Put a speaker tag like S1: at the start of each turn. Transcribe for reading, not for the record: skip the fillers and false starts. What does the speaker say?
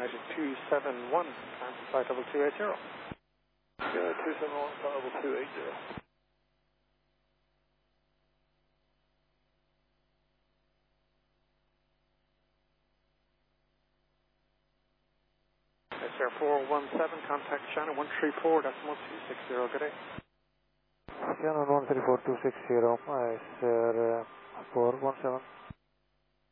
S1: United 271, climb to flight level 280.
S2: United 271, flight level 280.
S1: SR 417, contact Shannon 134.260, good day.
S3: Shannon 134.260, SR 417.